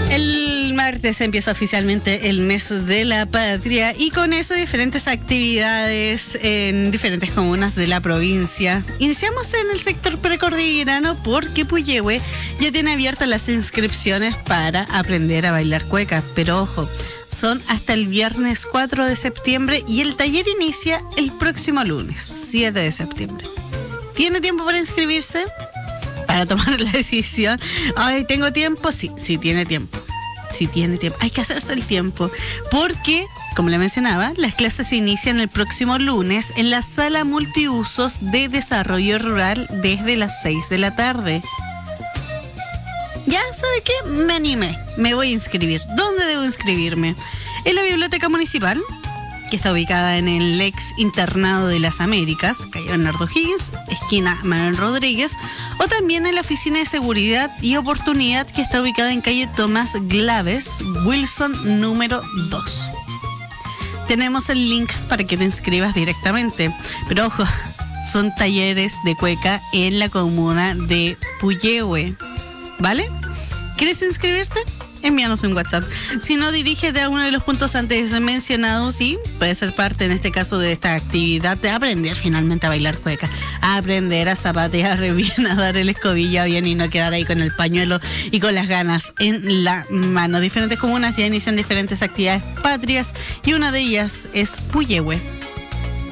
El martes empieza oficialmente el mes de la patria y con eso diferentes actividades en diferentes comunas de la provincia. Iniciamos en el sector precordillerano porque Puyehue ya tiene abiertas las inscripciones para aprender a bailar cueca, pero ojo, son hasta el viernes 4 de septiembre y el taller inicia el próximo lunes 7 de septiembre. ¿Tiene tiempo para inscribirse? Para tomar la decisión. Ay, ¿tengo tiempo? Sí tiene tiempo. Sí tiene tiempo. Hay que hacerse el tiempo. Porque, como le mencionaba, las clases se inician el próximo lunes en la sala multiusos de desarrollo rural desde las 6 de la tarde. Ya, ¿sabe qué? Me animé. Me voy a inscribir. ¿Dónde debo inscribirme? En la Biblioteca Municipal, que está ubicada en el ex internado de las Américas, calle Bernardo Higgins, esquina Manuel Rodríguez, o también en la Oficina de Seguridad y Oportunidad, que está ubicada en calle Tomás Glaves, Wilson número 2. Tenemos el link para que te inscribas directamente, pero ojo, son talleres de cueca en la comuna de Puyehue, ¿vale? ¿Quieres inscribirte? Envíanos un WhatsApp. Si no, dirígete a uno de los puntos antes mencionados y puede ser parte, en este caso, de esta actividad de aprender finalmente a bailar cueca, a aprender a zapatear bien, a dar el escobilla bien y no quedar ahí con el pañuelo y con las ganas en la mano. Diferentes comunas ya inician diferentes actividades patrias y una de ellas es Puyehue.